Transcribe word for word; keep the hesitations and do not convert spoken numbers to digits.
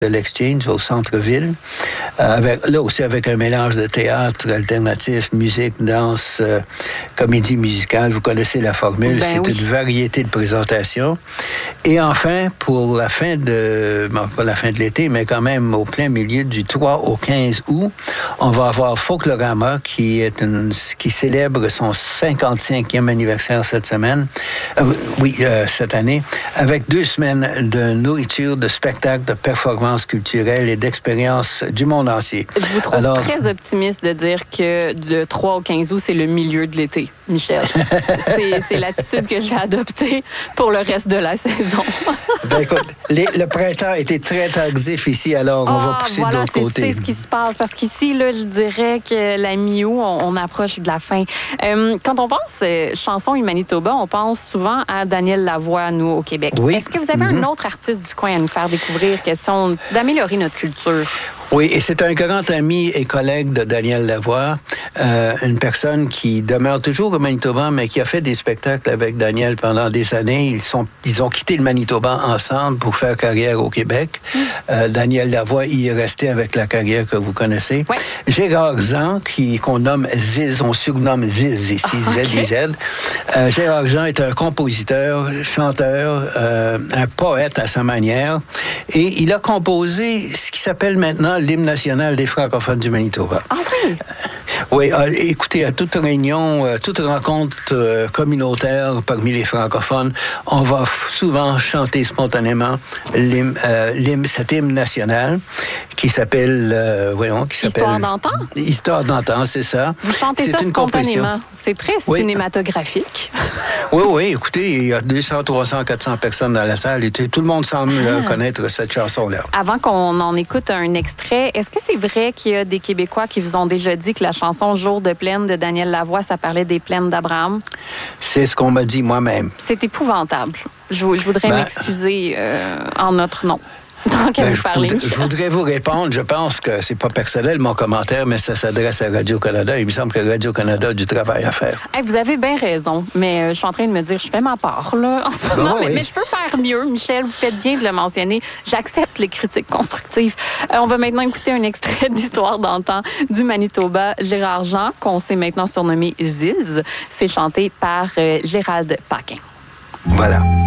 de l'Exchange au centre-ville, euh, avec, là aussi avec un mélange de théâtre alternatif, musique, danse, euh, comédie musicale. Vous connaissez la formule, ben c'est oui. une variété de présentations. Et enfin, pour la fin de, bon, pas la fin de l'été, mais quand même au plein milieu du trois au quinze août, on va avoir Folklorama qui est une, qui célèbre son cinquante-cinquième anniversaire cette semaine, euh, oui, euh, cette année, avec deux semaines de nourriture, de spectacles, de performances culturelles et d'expériences du monde entier. Je vous trouve Alors, très optimiste de dire que du trois au quinze août, c'est le milieu de l'été, Michel. c'est, c'est l'attitude que je vais adopter pour le reste de la saison. ben écoute, les, le printemps a été très tardif ici, alors on ah, va pousser voilà, de l'autre c'est, côté. c'est ce qui se passe, parce qu'ici, là, je dirais que la mi-août, on, on approche de la fin. Euh, quand on pense euh, chanson et Manitoba, on pense souvent à Daniel Lavoie, nous, au Québec. Oui. Est-ce que vous avez mm-hmm. un autre artiste du coin à nous faire découvrir, question d'améliorer notre culture? Oui, et c'est un grand ami et collègue de Daniel Lavoie, euh, une personne qui demeure toujours au Manitoba, mais qui a fait des spectacles avec Daniel pendant des années. Ils sont, ils ont quitté le Manitoba ensemble pour faire carrière au Québec. Mm. Euh, Daniel Lavoie y est resté avec la carrière que vous connaissez. Ouais. Gérard Jean, qui, qu'on nomme Ziz, on surnomme Ziz ici, oh, okay. Z I Z. Euh, Gérard Jean est un compositeur, chanteur, euh, un poète à sa manière, et il a composé ce qui s'appelle maintenant l'hymne national des francophones du Manitoba. Ah oui? Oui, euh, écoutez, à toute réunion, euh, toute rencontre euh, communautaire parmi les francophones, on va f- souvent chanter spontanément l'hymne, euh, l'hymne, cet hymne national qui s'appelle, euh, voyons, qui s'appelle... Histoire d'antan? Histoire d'antan, c'est ça. Vous chantez c'est ça une spontanément. C'est très oui. cinématographique. Oui, oui, écoutez, il y a deux cents, trois cents, quatre cents personnes dans la salle et tout le monde semble ah. connaître cette chanson-là. Avant qu'on en écoute un extrait, est-ce que c'est vrai qu'il y a des Québécois qui vous ont déjà dit que la chanson Jour de plaine de Daniel Lavoie, ça parlait des plaines d'Abraham? C'est ce qu'on m'a dit moi-même. C'est épouvantable. Je, je voudrais ben, m'excuser euh, en notre nom. Donc, ben, vous je, parlez, voudrais, je voudrais vous répondre. Je pense que c'est pas personnel, mon commentaire, mais ça s'adresse à Radio-Canada. Il me semble que Radio-Canada a du travail à faire. Hey, vous avez bien raison, mais euh, je suis en train de me dire, je fais ma part, là, en ce moment. Oh, mais, oui. mais je peux faire mieux, Michel. Vous faites bien de le mentionner. J'accepte les critiques constructives. Euh, on va maintenant écouter un extrait d'Histoire d'antan du Manitoba. Gérard Jean, qu'on sait maintenant surnommé Ziz. C'est chanté par euh, Gérald Paquin. Voilà.